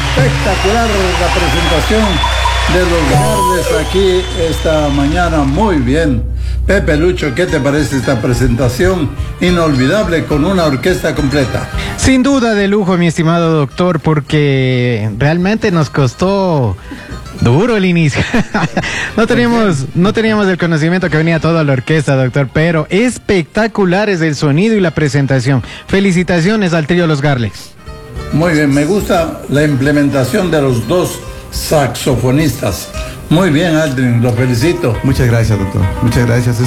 espectacular la presentación de los Gardels aquí esta mañana. Muy bien. Pepe Lucho, ¿qué te parece esta presentación inolvidable con una orquesta completa? Sin duda de lujo, mi estimado doctor, porque realmente nos costó duro el inicio. No teníamos el conocimiento que venía toda la orquesta, doctor, pero espectaculares el sonido y la presentación. Felicitaciones al trío Los Gardels. Muy bien, me gusta la implementación de los dos saxofonistas. Muy bien, Aldrin, lo felicito. Muchas gracias, doctor. Muchas gracias.